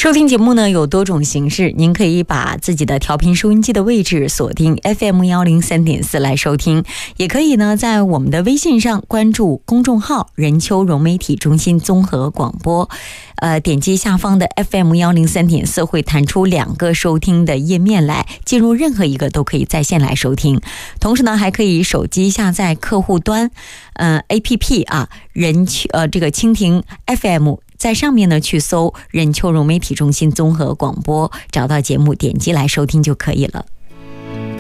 收听节目呢有多种形式，您可以把自己的调频收音机的位置锁定 FM103.4 来收听，也可以呢在我们的微信上关注公众号任秋融媒体中心综合广播，点击下方的 FM103.4 会弹出2个收听的页面来，进入任何一个都可以在线来收听。同时呢还可以手机下载客户端APP 啊，这个蜻蜓 FM，在上面呢去搜任秋融媒体中心综合广播，找到节目点击来收听就可以了。